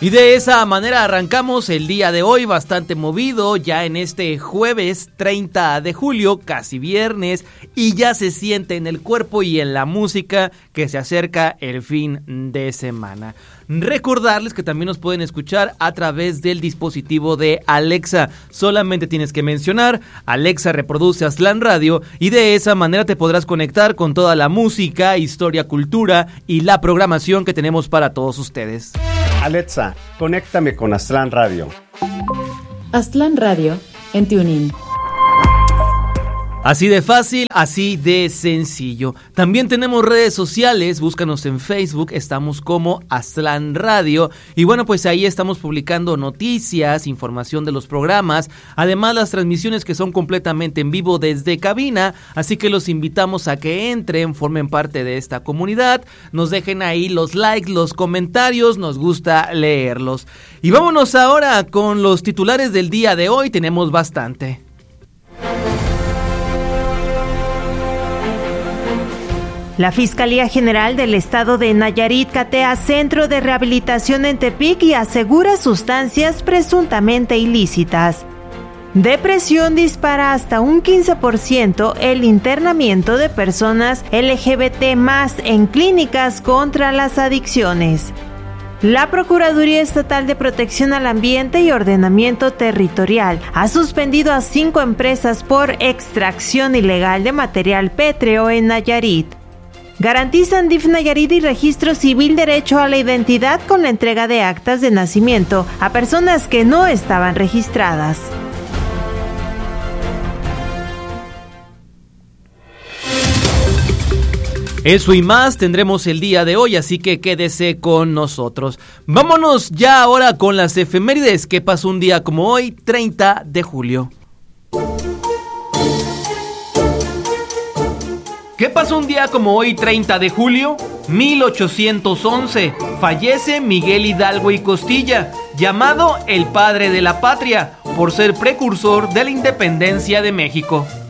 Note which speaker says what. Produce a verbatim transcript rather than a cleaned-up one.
Speaker 1: Y de esa manera arrancamos el día de hoy bastante movido, ya en este jueves treinta de julio, casi viernes, y ya se siente en el cuerpo y en la música que se acerca el fin de semana. Recordarles que también nos pueden escuchar a través del dispositivo de Alexa. Solamente tienes que mencionar Alexa reproduce Aztlán Radio y de esa manera te podrás conectar con toda la música, historia, cultura y la programación que tenemos para todos ustedes.
Speaker 2: Alexa, conéctame con Aztlán Radio.
Speaker 3: Aztlán Radio en TuneIn.
Speaker 1: Así de fácil, así de sencillo. También tenemos redes sociales, búscanos en Facebook, estamos como Aztlán Radio. Y bueno, pues ahí estamos publicando noticias, información de los programas, además las transmisiones que son completamente en vivo desde cabina. Así que los invitamos a que entren, formen parte de esta comunidad, nos dejen ahí los likes, los comentarios, nos gusta leerlos. Y vámonos ahora con los titulares del día de hoy, tenemos bastante.
Speaker 4: La Fiscalía General del Estado de Nayarit catea centro de rehabilitación en Tepic y asegura sustancias presuntamente ilícitas. Depresión dispara hasta un quince por ciento el internamiento de personas L G B T más en clínicas contra las adicciones. La Procuraduría Estatal de Protección al Ambiente y Ordenamiento Territorial ha suspendido a cinco empresas por extracción ilegal de material pétreo en Nayarit. Garantizan D I F Nayarit y Registro Civil derecho a la identidad con la entrega de actas de nacimiento a personas que no estaban registradas.
Speaker 1: Eso y más tendremos el día de hoy, así que quédese con nosotros. Vámonos ya ahora con las efemérides que pasó un día como hoy, treinta de julio. ¿Qué pasó un día como hoy, treinta de julio? mil ochocientos once. Fallece Miguel Hidalgo y Costilla, llamado el padre de la patria, por ser precursor de la independencia de México.